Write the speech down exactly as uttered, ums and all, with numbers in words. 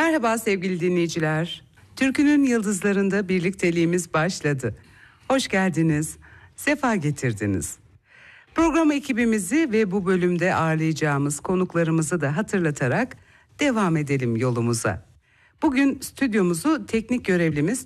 Merhaba sevgili dinleyiciler. Türkünün Yıldızlarında birlikteliğimiz başladı. Hoş geldiniz, sefa getirdiniz. Program ekibimizi ve bu bölümde ağırlayacağımız konuklarımızı da hatırlatarak devam edelim yolumuza. Bugün stüdyomuzu teknik görevlimiz